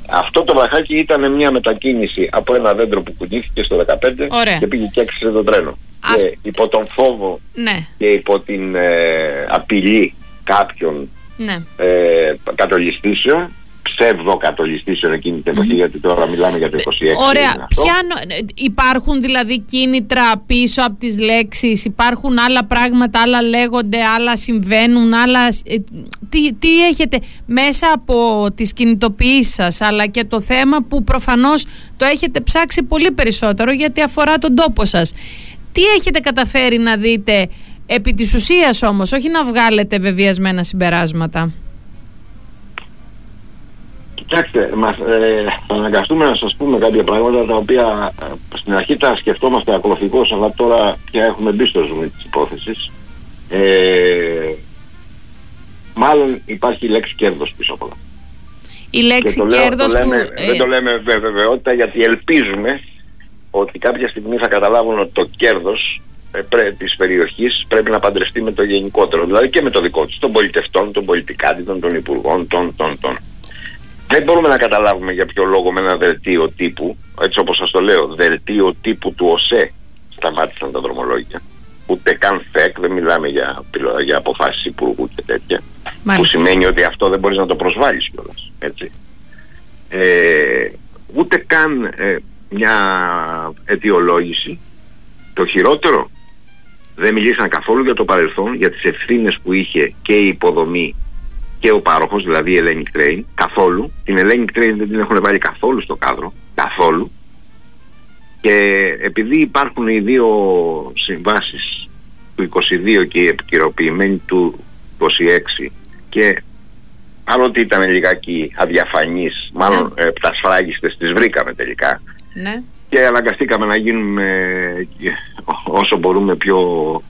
Αυτό το βραχάκι ήταν μια μετακίνηση από ένα δέντρο που κουνήθηκε στο 15. Ωραία. Και πήγε και έξισε το τρένο. Και υπό τον φόβο, ναι, και υπό την απειλή κάποιων, ναι, κατολιστήσεων, ψευδοκατολιστήσεων εκείνη την εποχή, γιατί τώρα μιλάμε για το 26. Ωραία. Υπάρχουν δηλαδή κίνητρα πίσω από τις λέξεις, υπάρχουν άλλα πράγματα, άλλα λέγονται, άλλα συμβαίνουν, άλλα... Τι έχετε μέσα από τις κινητοποιήσεις σας, αλλά και το θέμα που προφανώς το έχετε ψάξει πολύ περισσότερο γιατί αφορά τον τόπο σας. Τι έχετε καταφέρει να δείτε επί της ουσίας όμως, όχι να βγάλετε βεβαιασμένα συμπεράσματα? Κοιτάξτε, θα αναγκαστούμε να σας πούμε κάποια πράγματα τα οποία στην αρχή τα σκεφτόμαστε ακολουθικώς, αλλά τώρα πια έχουμε μπει στο ζουμί της υπόθεσης. Μάλλον υπάρχει η λέξη κέρδος πίσω από όλα. Η λέξη κέρδος που... Δεν το λέμε βεβαιότητα, γιατί ελπίζουμε ότι κάποια στιγμή θα καταλάβουν ότι το κέρδος της περιοχής πρέπει να παντρευτεί με το γενικότερο, δηλαδή και με το δικό τους, των πολιτευτών, των πολιτικάντητων, των υπουργών, Δεν μπορούμε να καταλάβουμε για ποιο λόγο με ένα δελτίο τύπου, έτσι όπως σας το λέω, δελτίο τύπου του ΟΣΕ σταμάτησαν τα δρομολόγια. Ούτε καν ΦΕΚ, δεν μιλάμε για αποφάσεις υπουργού και τέτοια. Μάλιστα. Που σημαίνει ότι αυτό δεν μπορείς να το προσβάλλεις κιόλας, έτσι. Ούτε καν μια αιτιολόγηση. Το χειρότερο, δεν μιλήσαν καθόλου για το παρελθόν, για τις ευθύνες που είχε και η υποδομή και ο πάροχος, δηλαδή η Hellenic Train. Καθόλου. Την Hellenic Train δεν την έχουν βάλει καθόλου στο κάδρο. Καθόλου. Και επειδή υπάρχουν οι δύο συμβάσεις του 22 και η επικαιροποιημένη του 26, και άλλοτε ήταν λιγάκι αδιαφανείς, μάλλον πτασφράγιστες, τις βρήκαμε τελικά. Ναι. Και αναγκαστήκαμε να γίνουμε όσο μπορούμε πιο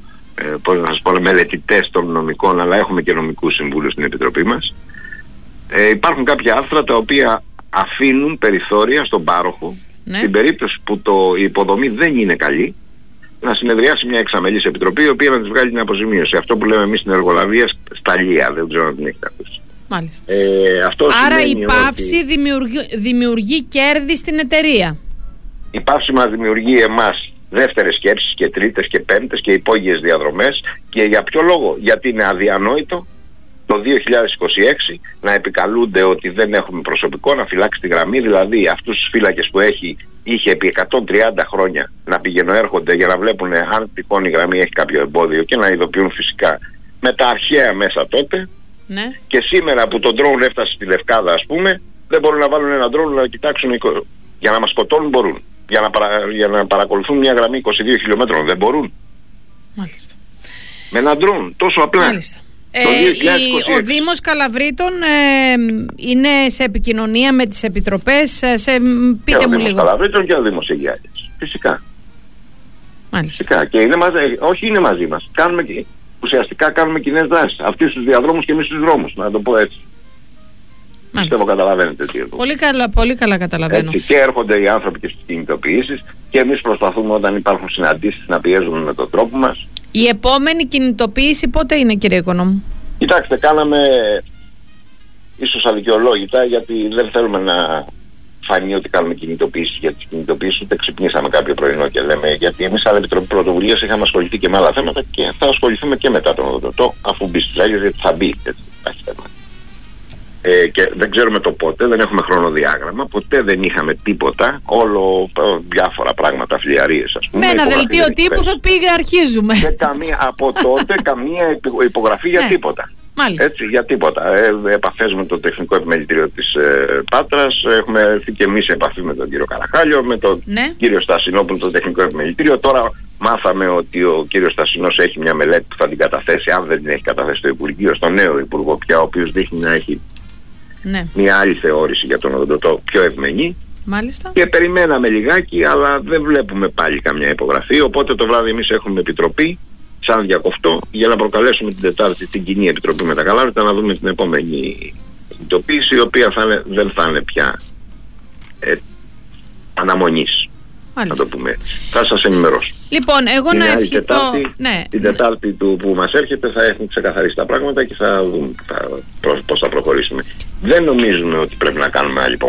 μελετητές των νομικών, αλλά έχουμε και νομικούς συμβούλους στην Επιτροπή μας. Υπάρχουν κάποια άρθρα τα οποία αφήνουν περιθώρια στον πάροχο, ναι, στην περίπτωση που η υποδομή δεν είναι καλή, να συνεδριάσει μια εξαμελής επιτροπή, η οποία να της βγάλει την αποζημίωση. Αυτό που λέμε εμείς στην εργολαβία σταλία, δεν ξέρω αν την έχετε ακούσει. Μάλιστα. Άρα η πάυση δημιουργεί κέρδη στην εταιρεία. Η πάυση μας δημιουργεί εμάς δεύτερες σκέψεις και τρίτες και πέμπτες και υπόγειες διαδρομές. Και για ποιο λόγο? Γιατί είναι αδιανόητο το 2026 να επικαλούνται ότι δεν έχουμε προσωπικό να φυλάξει τη γραμμή, δηλαδή αυτούς τους φύλακες που είχε επί 130 χρόνια να πηγαινοέρχονται για να βλέπουν αν τυχόν η γραμμή έχει κάποιο εμπόδιο και να ειδοποιούν φυσικά με τα αρχαία μέσα τότε. Ναι. Και σήμερα που το drone έφτασε στη Λευκάδα, ας πούμε, δεν μπορούν να βάλουν ένα drone να κοιτάξουν, για να μας σκοτώνουν μπορούν. Για να παρακολουθούν μια γραμμή 22 χιλιόμετρων δεν μπορούν. Μάλιστα. Με ένα drone, τόσο απλά. Μάλιστα. Ο Δήμος Καλαβρίτων είναι σε επικοινωνία με τις επιτροπές. Πείτε μου λίγο. Ο Δήμος Καλαβρίτων και ο Δήμος Αιγιάλης. Φυσικά. Μάλιστα. Φυσικά. Και είναι μαζί μας. Ουσιαστικά κάνουμε κοινές δράσεις. Αυτοί στους διαδρόμους και εμείς στους δρόμους. Να το πω έτσι. Πιστεύω καταλαβαίνετε τι εδώ. Πολύ καλά καταλαβαίνω. Έτσι, και έρχονται οι άνθρωποι και στις κινητοποιήσεις και εμείς προσπαθούμε όταν υπάρχουν συναντήσεις να πιέζουμε με τον τρόπο μας. Η επόμενη κινητοποίηση πότε είναι, κύριε Οικονόμου? Κοιτάξτε, κάναμε ίσως αδικαιολόγητα, γιατί δεν θέλουμε να φανεί ότι κάνουμε κινητοποίηση για τις κινητοποιήσεις, ούτε ξυπνήσαμε κάποιο πρωινό και λέμε, γιατί εμείς σαν Επιτροπή Πρωτοβουλίας είχαμε ασχοληθεί και με άλλα θέματα και θα ασχοληθούμε και μετά τον οδοντοτό, αφού μπει στις ράγες, γιατί θα μπει, έτσι, υπάρχει θέμα. Και δεν ξέρουμε το πότε, δεν έχουμε χρονοδιάγραμμα, ποτέ δεν είχαμε τίποτα, όλο διάφορα πράγματα, φλιαρίες, ας πούμε. Με ένα δελτίο τύπου θα πήγε, αρχίζουμε. Και από τότε καμία υπογραφή για τίποτα. Μάλιστα. Έτσι, για τίποτα. Επαφές με το τεχνικό επιμελητήριο της Πάτρας, έχουμε έρθει και εμείς σε επαφή με τον κύριο Καραχάλιο, με τον κύριο Στασινόπουλο, το τεχνικό επιμελητήριο. Τώρα μάθαμε ότι ο κύριος Στασινός έχει μια μελέτη που θα την καταθέσει, αν δεν την έχει καταθέσει στο Υπουργείο, στο νέο Υπουργό πια, ο οποίος δείχνει να έχει μια άλλη θεώρηση για τον οδοντοτό, πιο ευμενή. Μάλιστα. Και περιμέναμε λιγάκι, αλλά δεν βλέπουμε πάλι καμιά υπογραφή. Οπότε το βράδυ εμείς έχουμε επιτροπή, σαν διακοφτό, για να προκαλέσουμε την Τετάρτη την κοινή επιτροπή με τα Καλάβρητα να δούμε την επόμενη κινητοποίηση, η οποία δεν θα είναι πια αναμονής. Να το πούμε έτσι. Θα σας ενημερώσω. Λοιπόν, εγώ να ευχηθώ. Την Τετάρτη που μας έρχεται θα έχουν ξεκαθαρίσει τα πράγματα και θα δούμε πώς θα προχωρήσουμε. Δεν νομίζουμε ότι πρέπει να κάνουμε άλλη